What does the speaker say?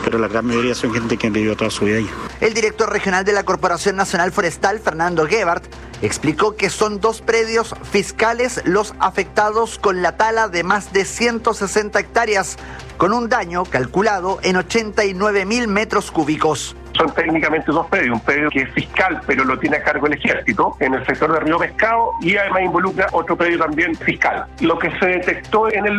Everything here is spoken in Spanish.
pero la gran mayoría son gente que vivió toda su vida ahí. El director regional de la Corporación Nacional Forestal, Fernando Gebhardt, explicó que son 2 predios fiscales los afectados con la tala de más de 160 hectáreas, con un daño calculado en 89.000 metros cúbicos. Son técnicamente 2 predios, un predio que es fiscal, pero lo tiene a cargo el ejército, en el sector de Río Pescado, y además involucra otro predio también fiscal. Lo que se detectó en el